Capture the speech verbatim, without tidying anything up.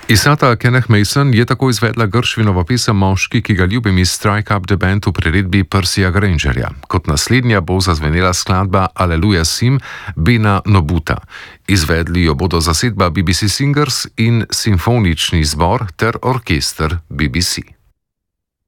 Isata Kenneth Mason je tako izvedla Gershwinovo pesem Moški, ki ga ljubim iz Strike Up the Band v priredbi Percyja Grangerja. Kot naslednja bo zazvenela skladba Alleluja Sim Bena Nobuta. Izvedli jo bodo zasedba B B C Singers in simfonični zbor ter orkester B B C.